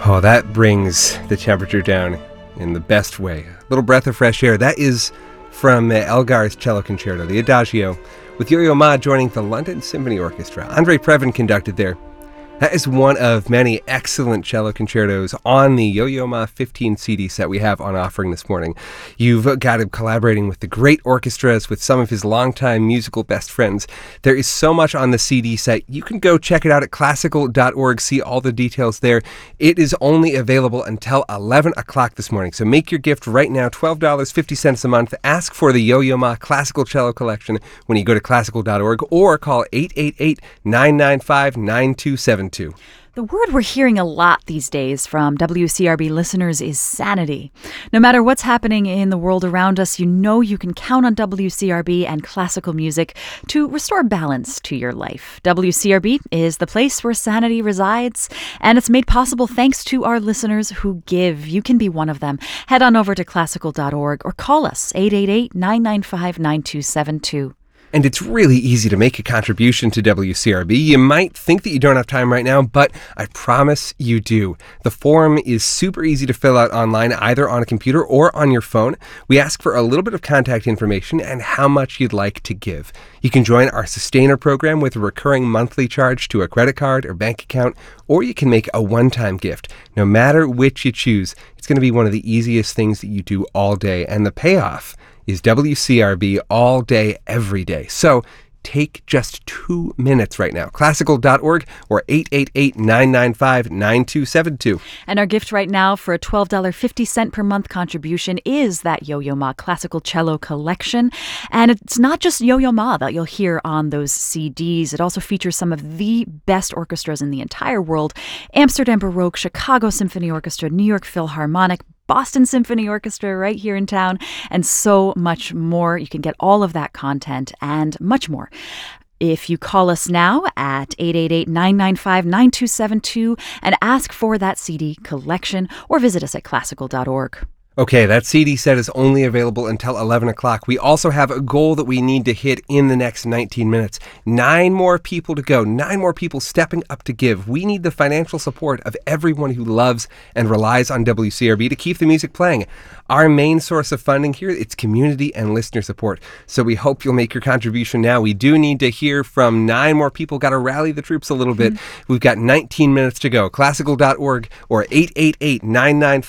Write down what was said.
Oh, that brings the temperature down in the best way. A little breath of fresh air. That is from Elgar's Cello Concerto, the Adagio, with Yo-Yo Ma joining the London Symphony Orchestra. Andre Previn conducted there. That is one of many excellent cello concertos on the Yo-Yo Ma 15 CD set we have on offering this morning. You've got him collaborating with the great orchestras, with some of his longtime musical best friends. There is so much on the CD set. You can go check it out at classical.org, see all the details there. It is only available until 11 o'clock this morning. So make your gift right now, $12.50 a month. Ask for the Yo-Yo Ma Classical Cello Collection when you go to classical.org or call 888-995-9272. The word we're hearing a lot these days from WCRB listeners is sanity. No matter what's happening in the world around us, you know you can count on WCRB and classical music to restore balance to your life. WCRB is the place where sanity resides, and it's made possible thanks to our listeners who give. You can be one of them. Head on over to classical.org or call us 888-995-9272. And it's really easy to make a contribution to WCRB. You might think that you don't have time right now, but I promise you do. The form is super easy to fill out online, either on a computer or on your phone. We ask for a little bit of contact information and how much you'd like to give. You can join our Sustainer program with a recurring monthly charge to a credit card or bank account, or you can make a one-time gift. No matter which you choose, it's going to be one of the easiest things that you do all day, and the payoff is WCRB all day, every day. So take just 2 minutes right now. Classical.org or 888-995-9272. And our gift right now for a $12.50 per month contribution is that Yo-Yo Ma Classical Cello Collection. And it's not just Yo-Yo Ma that you'll hear on those CDs. It also features some of the best orchestras in the entire world: Amsterdam Baroque, Chicago Symphony Orchestra, New York Philharmonic, Boston Symphony Orchestra right here in town, and so much more. You can get all of that content and much more if you call us now at 888-995-9272 and ask for that CD collection, or visit us at classical.org. Okay, that CD set is only available until 11 o'clock. We also have a goal that we need to hit in the next 19 minutes. 9 more people to go. 9 more people stepping up to give. We need the financial support of everyone who loves and relies on WCRB to keep the music playing. Our main source of funding here, it's community and listener support. So we hope you'll make your contribution now. We do need to hear from 9 more people. Got to rally the troops a little bit. We've got 19 minutes to go. Classical.org or 888-995